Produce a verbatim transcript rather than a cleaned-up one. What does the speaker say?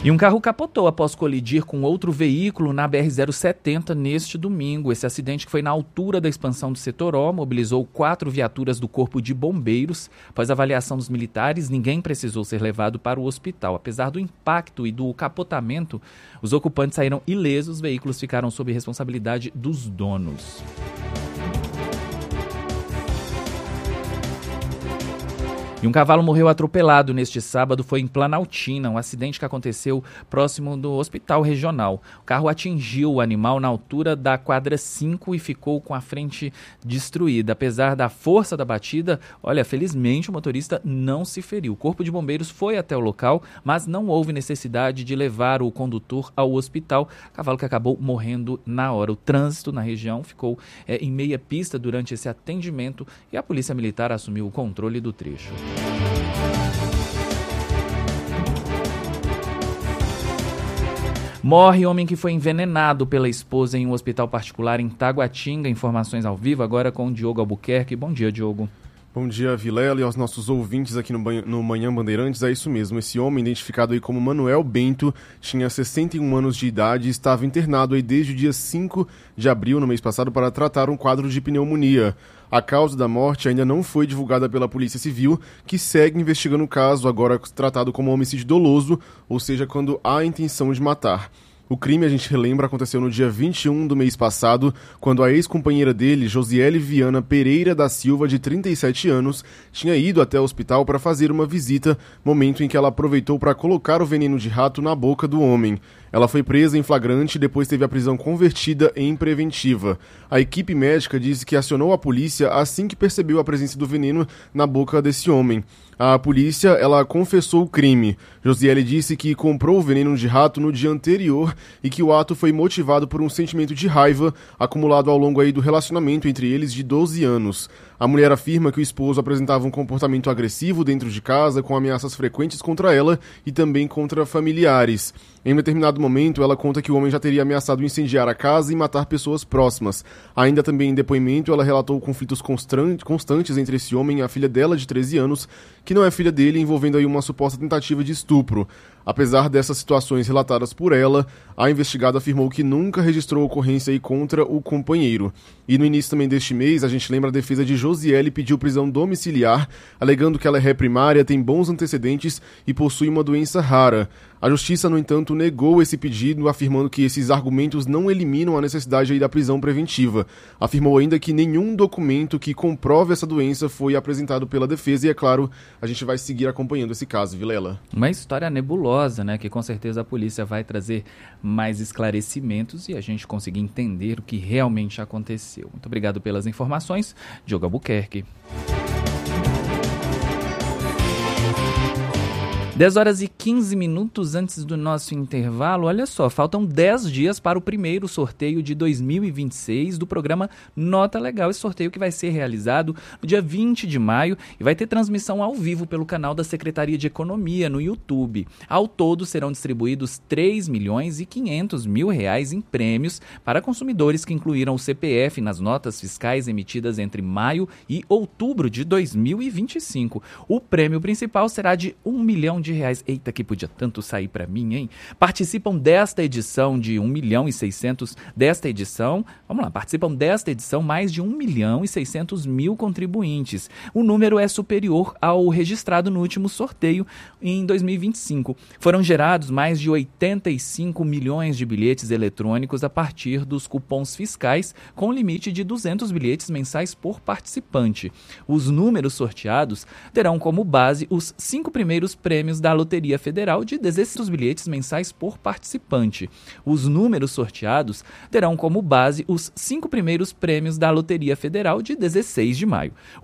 E um carro capotou após colidir com outro veículo na B R zero setenta neste domingo. Esse acidente, que foi na altura da expansão do setor O, mobilizou quatro viaturas do Corpo de Bombeiros. Após avaliação dos militares, ninguém precisou ser levado para o hospital. Apesar do impacto e do capotamento, os ocupantes saíram ilesos, os veículos ficaram sob responsabilidade dos donos. E um cavalo morreu atropelado neste sábado, foi em Planaltina, um acidente que aconteceu próximo do hospital regional. O carro atingiu o animal na altura da quadra cinco e ficou com a frente destruída. Apesar da força da batida, olha, felizmente o motorista não se feriu. O Corpo de Bombeiros foi até o local, mas não houve necessidade de levar o condutor ao hospital. Cavalo que acabou morrendo na hora. O trânsito na região ficou é, em meia pista durante esse atendimento e a Polícia Militar assumiu o controle do trecho. Morre homem que foi envenenado pela esposa em um hospital particular em Taguatinga. Informações ao vivo agora com o Diogo Albuquerque. Bom dia, Diogo. Bom dia, Vilela, e aos nossos ouvintes aqui no, banho, no Manhã Bandeirantes. É isso mesmo, esse homem, identificado aí como Manuel Bento, tinha sessenta e um anos de idade e estava internado aí desde o dia cinco de abril, no mês passado, para tratar um quadro de pneumonia. A causa da morte ainda não foi divulgada pela Polícia Civil, que segue investigando o caso, agora tratado como homicídio doloso, ou seja, quando há a intenção de matar. O crime, a gente relembra, aconteceu no dia vinte e um do mês passado, quando a ex-companheira dele, Josiele Viana Pereira da Silva, de trinta e sete anos, tinha ido até o hospital para fazer uma visita, momento em que ela aproveitou para colocar o veneno de rato na boca do homem. Ela foi presa em flagrante e depois teve a prisão convertida em preventiva. A equipe médica disse que acionou a polícia assim que percebeu a presença do veneno na boca desse homem. A polícia, ela confessou o crime. Josiele disse que comprou o veneno de rato no dia anterior e que o ato foi motivado por um sentimento de raiva acumulado ao longo aí do relacionamento entre eles de doze anos. A mulher afirma que o esposo apresentava um comportamento agressivo dentro de casa, com ameaças frequentes contra ela e também contra familiares. Em determinado momento, ela conta que o homem já teria ameaçado incendiar a casa e matar pessoas próximas. Ainda também em depoimento, ela relatou conflitos constantes entre esse homem e a filha dela, de treze anos, que não é filha dele, envolvendo aí uma suposta tentativa de estupro. Apesar dessas situações relatadas por ela, a investigada afirmou que nunca registrou ocorrência aí contra o companheiro. E no início também deste mês, a gente lembra, a defesa de Josiele pediu prisão domiciliar, alegando que ela é ré primária, tem bons antecedentes e possui uma doença rara. A justiça, no entanto, negou esse pedido, afirmando que esses argumentos não eliminam a necessidade aí da prisão preventiva. Afirmou ainda que nenhum documento que comprove essa doença foi apresentado pela defesa e, é claro, a gente vai seguir acompanhando esse caso, Vilela. Uma história nebulosa, né? Que com certeza a polícia vai trazer mais esclarecimentos e a gente conseguir entender o que realmente aconteceu. Muito obrigado pelas informações, Diogo Albuquerque. dez horas e quinze minutos antes do nosso intervalo, olha só, faltam dez dias para o primeiro sorteio de dois mil e vinte e seis do programa Nota Legal. Esse sorteio que vai ser realizado no dia vinte de maio e vai ter transmissão ao vivo pelo canal da Secretaria de Economia no YouTube. Ao todo serão distribuídos três milhões e quinhentos mil reais em prêmios para consumidores que incluíram o C P F nas notas fiscais emitidas entre maio e outubro de dois mil e vinte e cinco. O prêmio principal será de um milhão de reais. Eita, que podia tanto sair para mim, hein? Participam desta edição de um milhão e seiscentos desta edição, vamos lá, participam desta edição mais de um milhão e seiscentos mil contribuintes. O número é superior ao registrado no último sorteio em dois mil e vinte e cinco. Foram gerados mais de oitenta e cinco milhões de bilhetes eletrônicos a partir dos cupons fiscais, com limite de duzentos bilhetes mensais por participante. Os números sorteados terão como base os cinco primeiros prêmios da Loteria Federal de dezesseis bilhetes mensais por participante. Os números sorteados terão como base os cinco primeiros prêmios da Loteria Federal de dezesseis de maio.